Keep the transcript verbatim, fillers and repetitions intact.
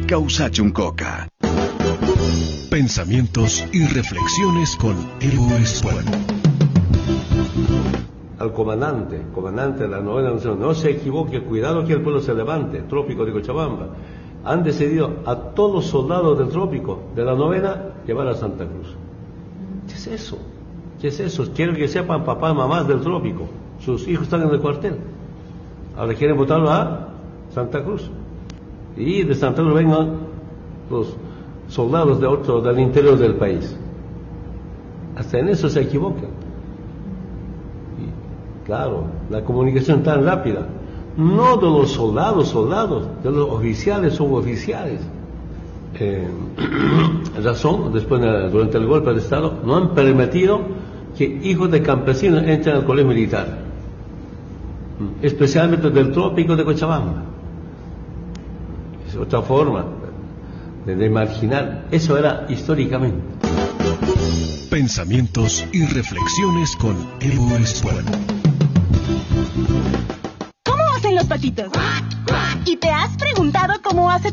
Causachuncoca. Pensamientos y reflexiones con Evo Espuelo. Al comandante, comandante de la novena nación, no se equivoque, cuidado que el pueblo se levante, trópico de Cochabamba. Han decidido a todos los soldados del trópico, de la novena, llevar a Santa Cruz. ¿Qué es eso? ¿Qué es eso? Quiero que sepan papás, mamás del trópico, sus hijos están en el cuartel. Ahora quieren votarlo a Santa Cruz. Y de Santa Cruz vengan los soldados de otro, del interior del país. Hasta en eso se equivocan. Y, claro, la comunicación tan rápida. No de los soldados, soldados, de los oficiales, suboficiales. Eh, razón, después durante el golpe de Estado, no han permitido que hijos de campesinos entren al colegio militar, especialmente del trópico de Cochabamba. Es otra forma de, de marginar. Eso era históricamente. Pensamientos y reflexiones con Evo Espuelo. ¿Cómo hacen los patitos? ¿Y te has preguntado cómo hace